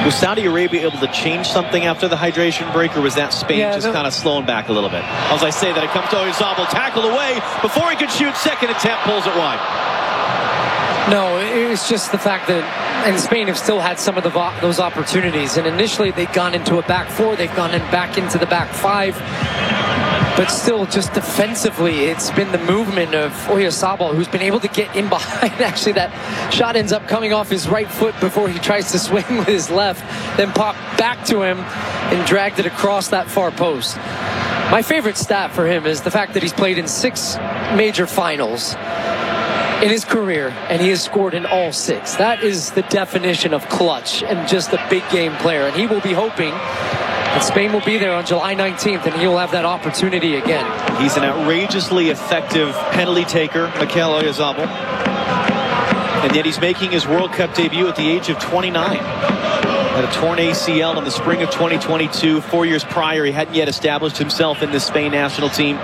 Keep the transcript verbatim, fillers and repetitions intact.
Was Saudi Arabia able to change something after the hydration break, or was that Spain yeah, just no. kind of slowing back a little bit? As I say that, it comes to Oyarzabal, tackle away before he could shoot. Second attempt, pulls it wide. No, it's just the fact that and Spain have still had some of the those opportunities, and initially they've gone into a back four, they've gone in back into the back five, but still just defensively it's been the movement of Oyarzabal, who's been able to get in behind. Actually, that shot ends up coming off his right foot before he tries to swing with his left, then pop back to him and dragged it across that far post. My favorite stat for him is the fact that he's played in six major finals in his career, and he has scored in all six. That is the definition of clutch and just a big game player. And he will be hoping that Spain will be there on July nineteenth, and he will have that opportunity again. He's an outrageously effective penalty taker, Mikel Oyarzabal. And yet he's making his World Cup debut at the age of twenty-nine. Had a torn A C L in the spring of twenty twenty-two. Four years prior, he hadn't yet established himself in the Spain national team.